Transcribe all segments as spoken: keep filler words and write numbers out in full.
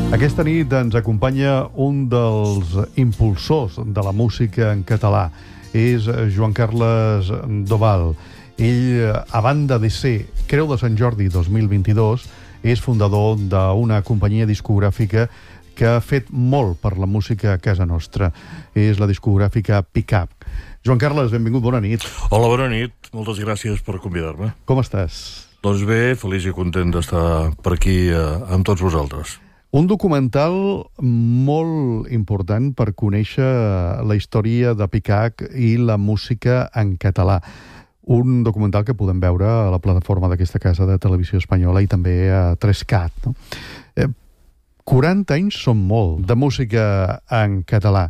Aquesta nit ens acompanya un dels impulsors de la música en català. És Joan Carles Doval. Ell, a banda de ser Creu de Sant Jordi dos mil vint-i-dos, és fundador d'una companyia discogràfica que ha fet molt per la música a casa nostra. És la discogràfica Pick-Up. Joan Carles, benvingut, bona nit. Hola, bona nit. Moltes gràcies per convidar-me. Com estàs? Doncs bé, feliç i content d'estar per aquí eh, amb tots vosaltres. Un documental molt important per conèixer la història de Pick-Up i la música en català. Un documental que podem veure a la plataforma d'aquesta casa de televisió espanyola i també a tres cat. No? Eh, quaranta anys són molt de música en català.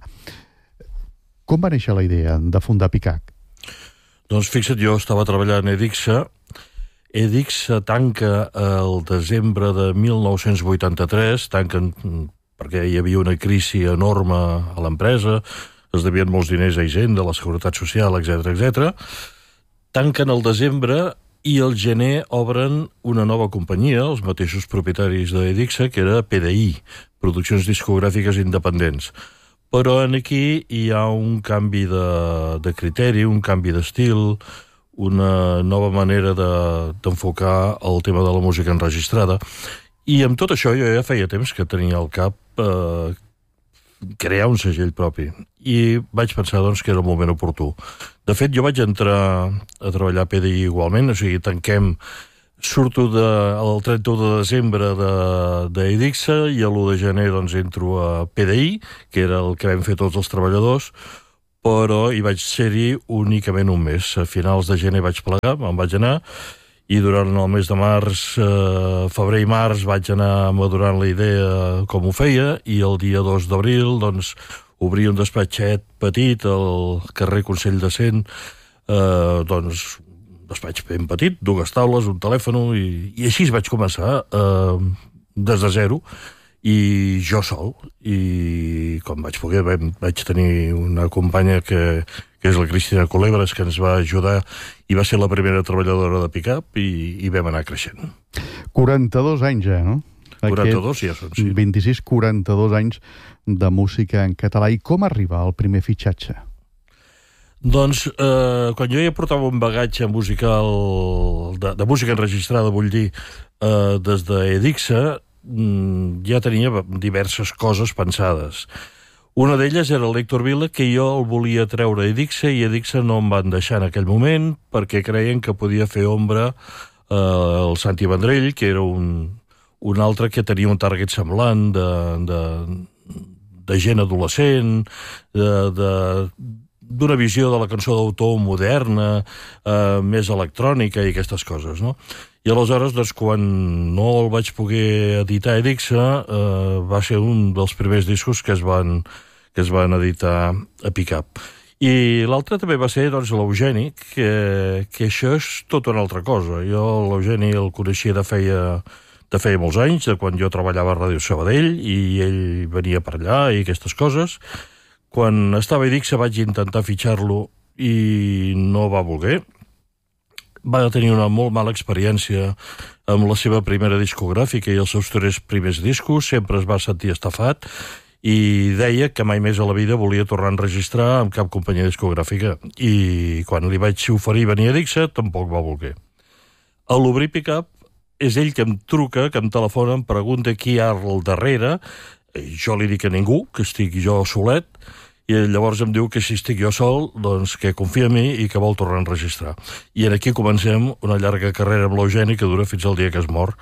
Com va néixer la idea de fundar Pick-Up? Doncs fixa't, jo estava treballant a Edixa. Edixa tanca el desembre de mil nou-cents vuitanta-tres, tanquen perquè hi havia una crisi enorme a l'empresa, es devien molts diners a Hisenda, a la Seguretat Social, etcètera, etcètera. Tanquen el desembre i el gener obren una nova companyia, els mateixos propietaris d'Edixa, que era P D I, Produccions Discogràfiques Independents. Però aquí hi ha un canvi de, de criteri, un canvi d'estil, una nova manera d'enfocar de, el tema de la música enregistrada. I amb tot això jo ja feia temps que tenia al cap eh, crear un segell propi. I vaig pensar doncs, que era el moment oportú. De fet, jo vaig entrar a treballar a P D I igualment, o sigui, tanquem, surto de, el trenta-u de desembre d'Edixa i a l'u de gener doncs, entro a P D I, que era el que vam fer tots els treballadors, però hi vaig ser-hi únicament un mes. A finals de gener vaig plegar, me'n vaig anar, i durant el mes de març, eh, febrer i març, vaig anar madurant la idea com ho feia, i el dia dos d'abril, doncs, obri un despatxet petit al carrer Consell de Cent, eh, doncs, un despatx ben petit, dues taules, un telèfon, i, i així vaig començar, eh, des de zero, i jo sol, i com vaig poder vaig tenir una companya que, que és la Cristina Culebres, que ens va ajudar i va ser la primera treballadora de Pick-Up, i, i vam anar creixent. quaranta-dos anys ja, no? quaranta-dos ja són, sí. vint-i-sis quaranta-dos anys de música en català. I com arriba el primer fitxatge? Doncs, eh, quan jo ja portava un bagatge musical, de, de música enregistrada, vull dir, eh, des d'Edixa, ja tenia diverses coses pensades. Una d'elles era l'Héctor Vila, que jo el volia treure a Edixa, i Edixa no em van deixar en aquell moment perquè creien que podia fer ombra eh, el Santi Vendrell, que era un, un altre que tenia un target semblant de, de, de gent adolescent, de, de d'una visió de la cançó d'autor moderna, eh, més electrònica i aquestes coses, no? I aleshores, doncs, quan no el vaig poder editar a Edixa, eh, va ser un dels primers discos que es van, que es van editar a Pick-Up. I l'altre també va ser, doncs, l'Eugeni, que, que això és tot una altra cosa. Jo l'Eugeni el coneixia de feia, de feia molts anys, de quan jo treballava a Ràdio Sabadell, i ell venia per allà i aquestes coses. Quan estava a Edixa vaig intentar fitxar-lo i no va voler. Va tenir una molt mala experiència amb la seva primera discogràfica i els seus tres primers discos, sempre es va sentir estafat i deia que mai més a la vida volia tornar a enregistrar amb cap companyia discogràfica, i quan li vaig oferir venir a Edixa tampoc va voler. A l'obrir Pick-Up és ell que em truca, que em telefona, em pregunta qui hi ha al darrere. Jo li dic a ningú, que estic jo solet, i llavors em diu que si estic jo sol, doncs que confia en mi i que vol tornar a enregistrar. I aquí comencem una llarga carrera amb l'Eugeni que dura fins al dia que es mor,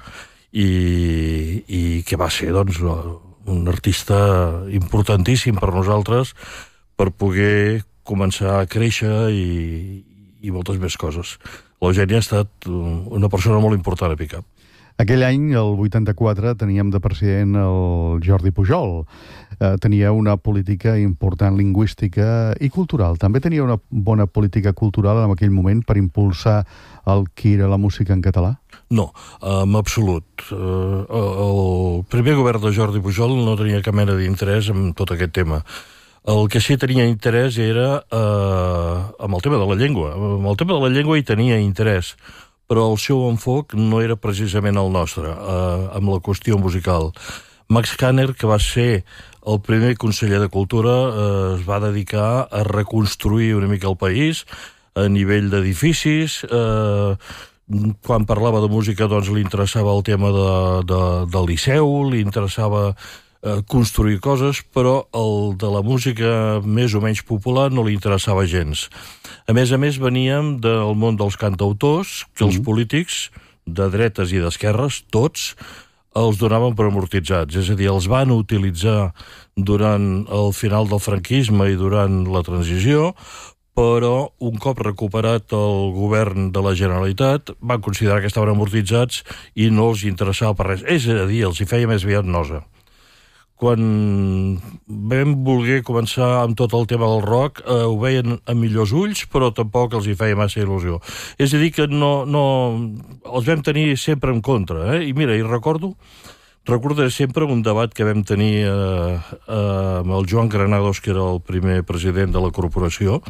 i, i que va ser, doncs, un artista importantíssim per nosaltres per poder començar a créixer i, i moltes més coses. L'Eugeni ha estat una persona molt important a Pick-Up. Aquell any, el vuitanta-quatre, teníem de president el Jordi Pujol. Eh, tenia una política important lingüística i cultural. També tenia una bona política cultural en aquell moment per impulsar el que era la música en català? No, en absolut. Eh, el primer govern de Jordi Pujol no tenia cap mena d'interès en tot aquest tema. El que sí tenia interès era eh, amb el tema de la llengua. Amb el tema de la llengua hi tenia interès, però el seu enfoc no era precisament el nostre, eh, amb la qüestió musical. Max Kanner, que va ser el primer conseller de Cultura, eh, es va dedicar a reconstruir una mica el país a nivell d'edificis. Eh, quan parlava de música, doncs li interessava el tema de, de, del Liceu, li interessava eh, construir coses, però el de la música més o menys popular no li interessava gens. A més a més, veníem del món dels cantautors, que els polítics, de dretes i d'esquerres, tots, els donaven per amortitzats, és a dir, els van utilitzar durant el final del franquisme i durant la transició, però un cop recuperat el govern de la Generalitat van considerar que estaven amortitzats i no els interessava per res. És a dir, els hi feia més aviat nosa. Quan vam voler començar amb tot el tema del rock, eh, ho veien amb millors ulls, però tampoc els hi feia massa il·lusió. És a dir, que no, no, els vam tenir sempre en contra. Eh? I mira, i recordo, recordaré sempre un debat que vam tenir eh, eh, amb el Joan Granados, que era el primer president de la corporació.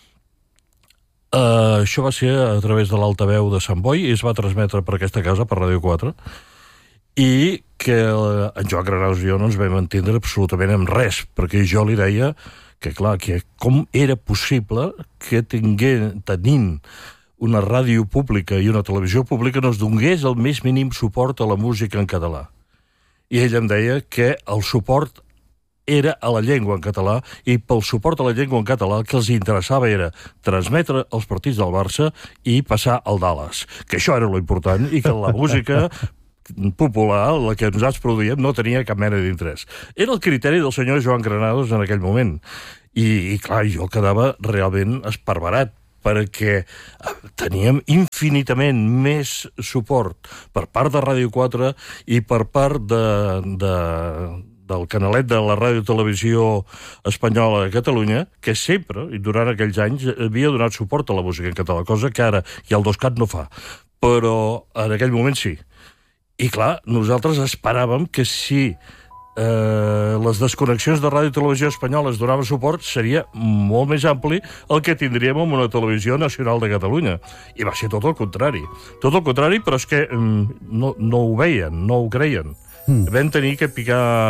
Uh, això va ser a través de l'altaveu de Sant Boi i es va transmetre per aquesta casa, per Ràdio quatre, i que en Joan Granados i jo no ens vam entendre absolutament amb res, perquè jo li deia que, clar, que com era possible que tingué, tenint una ràdio pública i una televisió pública no es donés el més mínim suport a la música en català. I ell em deia que el suport era a la llengua en català, i pel suport a la llengua en català el que els interessava era transmetre els partits del Barça i passar al Dallas, que això era lo important, i que la música popular, la que nosaltres produïem, no tenia cap mena d'interès. Era el criteri del senyor Joan Granados en aquell moment. I, i clar, jo quedava realment esparverat, perquè teníem infinitament més suport per part de Ràdio quatre i per part de... de del canalet de la Ràdio Televisió Espanyola de Catalunya, que sempre, i durant aquells anys, havia donat suport a la música en català, cosa que ara i el DOSCAT no fa. Però en aquell moment sí. I clar, nosaltres esperàvem que si eh, les desconnexions de Ràdio Televisió Espanyola es donaven suport, seria molt més ampli el que tindríem amb una televisió nacional de Catalunya. I va ser tot el contrari. Tot el contrari, però és que mm, no, no ho veien, no ho creien. Mm. Vam tenir que picar